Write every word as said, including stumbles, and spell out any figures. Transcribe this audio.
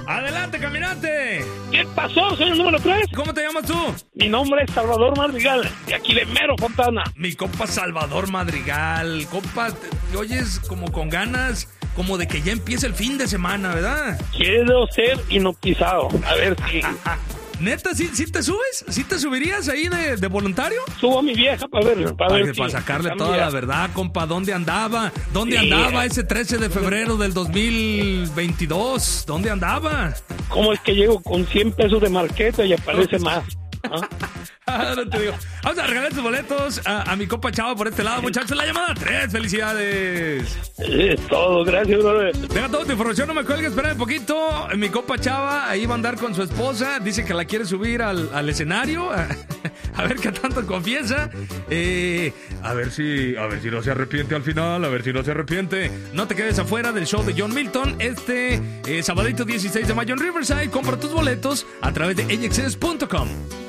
Adelante, caminante. ¿Qué pasó, señor número tres? ¿Cómo te llamas tú? Mi nombre es Salvador Madrigal, de aquí de Mero Fontana. Mi compa Salvador Madrigal. Compa, te, te oyes como con ganas, como de que ya empiece el fin de semana, ¿verdad? Quiero ser hipnotizado. A ver si... ¿Neta, sí, sí te subes? ¿Sí te subirías ahí de, de voluntario? Subo a mi vieja para ver, para Para, ver para si sacarle cambia. toda la verdad, compa. ¿Dónde andaba? ¿Dónde Sí. andaba ese trece de febrero del dos mil veintidós? ¿Dónde andaba? ¿Cómo es que llego con cien pesos de marqueta y aparece más? ¿Ah? Ah, no te digo. Vamos a regalar tus boletos a, a mi compa Chava por este lado, muchachos. La llamada tres, felicidades. Es todo, gracias, brother. Deja toda tu información, no me cuelgues, espera un poquito. Mi compa Chava ahí va a andar con su esposa. Dice que la quiere subir al, al escenario. A, a ver qué tanto confiesa. Eh, a ver si, a ver si no se arrepiente al final. A ver si no se arrepiente. No te quedes afuera del show de John Milton. Este eh, sabadito dieciséis de mayo en Riverside. Compra tus boletos a través de A X S punto com.